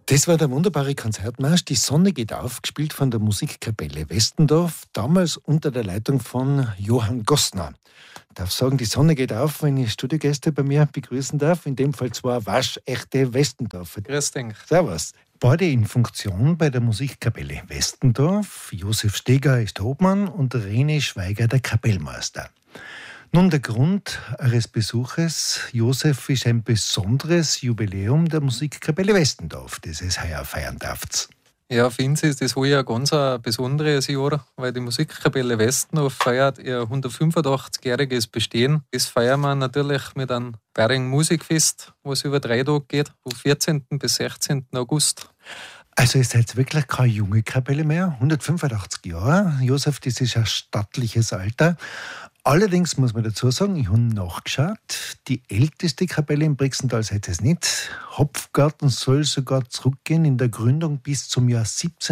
Das war der wunderbare Konzertmarsch „Die Sonne geht auf“, gespielt von der Musikkapelle Westendorf, damals unter der Leitung von Johann Gossner. Ich darf sagen, die Sonne geht auf, wenn ich Studiogäste bei mir begrüßen darf. In dem Fall zwei waschechte Westendorfer. Grüß dich. Servus. Beide in Funktion bei der Musikkapelle Westendorf. Josef Steger ist der Obmann und René Schweiger der Kapellmeister. Nun, der Grund eures Besuches, Josef, ist ein besonderes Jubiläum der Musikkapelle Westendorf, das es heuer feiern darf. Ja, für uns ist das heuer ganz ein besonderes Jahr, weil die Musikkapelle Westendorf feiert ihr 185-jähriges Bestehen. Das feiern wir natürlich mit einem Währigen Musikfest, was über 3 Tage geht, vom 14. bis 16. August. Also ihr seid wirklich keine junge Kapelle mehr, 185 Jahre. Josef, das ist ein stattliches Alter. Allerdings muss man dazu sagen, ich habe nachgeschaut, die älteste Kapelle im Brixental seid es nicht. Hopfgarten soll sogar zurückgehen in der Gründung bis zum Jahr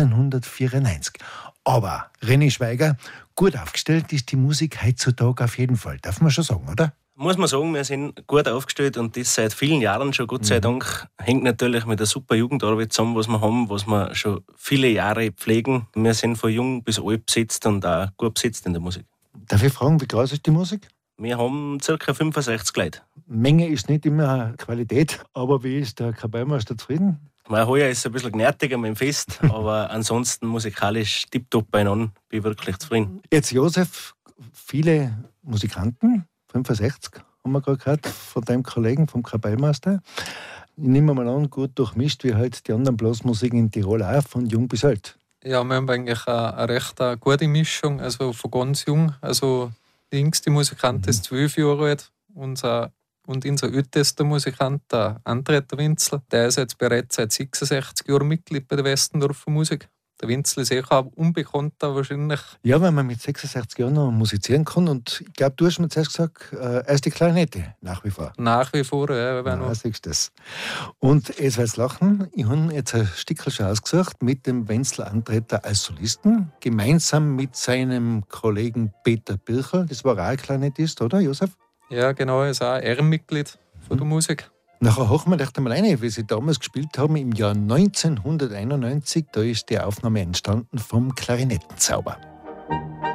1794. Aber René Schweiger, gut aufgestellt ist die Musik heutzutage auf jeden Fall. Darf man schon sagen, oder? Muss man sagen, wir sind gut aufgestellt und das seit vielen Jahren schon, Gott sei Dank. Hängt natürlich mit der super Jugendarbeit zusammen, was wir haben, was wir schon viele Jahre pflegen. Wir sind von jung bis alt besetzt und auch gut besetzt in der Musik. Darf ich fragen, wie groß ist die Musik? Wir haben ca. 65 Leute. Menge ist nicht immer Qualität, aber wie ist der Kapellmeister zufrieden? Mein heuer ist ein bisschen gnädiger mit dem Fest, aber ansonsten musikalisch tipptopp beieinander. Bin wirklich zufrieden. Jetzt Josef, viele Musikanten, 65 haben wir gerade gehört, von deinem Kollegen, vom Kapellmeister. Ich nehme mal an, gut durchmischt, wie halt die anderen Blasmusiken in Tirol auch, von jung bis alt. Ja, wir haben eigentlich eine recht gute Mischung, also von ganz jung. Also die jüngste Musikant ist 12 Jahre alt. Unser ältester Musikant, der André der Winzl, der ist jetzt bereits seit 66 Jahren Mitglied bei der Westendorfer Musik. Der Winzl ist auch unbekannter wahrscheinlich. Ja, weil man mit 66 Jahren noch musizieren kann. Und ich glaube, du hast mir zuerst gesagt, er ist die Klarinette, nach wie vor. Nach wie vor, ja. Ja, siehst du das. Und jetzt wird's lachen. Ich habe jetzt ein Stückchen schon ausgesucht mit dem Wenzel Antreter als Solisten, gemeinsam mit seinem Kollegen Peter Birchel. Das war auch ein Klarinettist, oder, Josef? Ja, genau, er ist auch Ehrenmitglied von der Musik. Nachher hochen wir echt einmal rein, wie sie damals gespielt haben im Jahr 1991. Da ist die Aufnahme entstanden vom Klarinettenzauber.